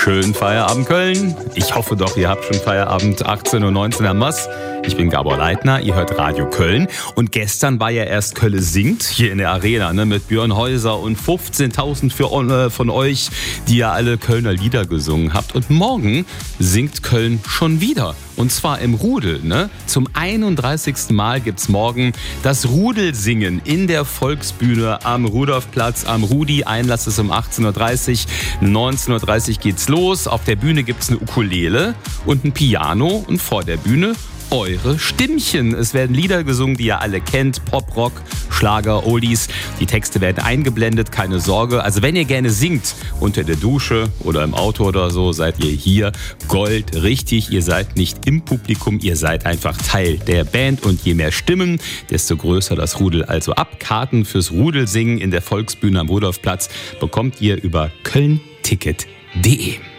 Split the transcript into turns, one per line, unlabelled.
Schönen Feierabend Köln. Ich hoffe doch, ihr habt schon Feierabend, 18:19 Uhr am Moss. Ich bin Gabor Leitner, ihr hört Radio Köln. Und gestern war ja erst Kölle singt, hier in der Arena, mit Björn Häuser und 15.000 von euch, die ja alle Kölner Lieder gesungen habt. Und morgen singt Köln schon wieder. Und zwar im Rudel. Zum 31. Mal gibt's morgen das Rudelsingen in der Volksbühne am Rudolfplatz, am Rudi. Einlass ist um 18:30 Uhr. 19:30 Uhr geht's los. Auf der Bühne gibt's eine Ukulele und ein Piano. Und vor der Bühne eure Stimmchen. Es werden Lieder gesungen, die ihr alle kennt. Pop, Rock, Schlager, Oldies. Die Texte werden eingeblendet, keine Sorge. Also wenn ihr gerne singt, unter der Dusche oder im Auto oder so, seid ihr hier. Gold, richtig. Ihr seid nicht im Publikum, ihr seid einfach Teil der Band. Und je mehr Stimmen, desto größer das Rudel. Also ab Karten fürs Rudelsingen in der Volksbühne am Rudolfplatz bekommt ihr über kölnticket.de.